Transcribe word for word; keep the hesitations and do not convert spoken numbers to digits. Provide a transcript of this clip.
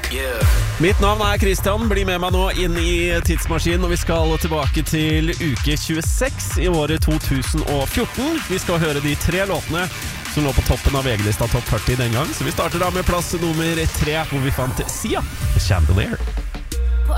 Yeah. Mitt navn er Christian, bli med meg nå inn i tidsmaskinen, og vi skal tilbake til uke tjueseks i året to tusen og fjorten. Vi skal høre de tre låtene som lå på toppen av V G-lista topp førti den gang, så vi starter da med plass nummer tre, hvor vi fant Sia, Chandelier.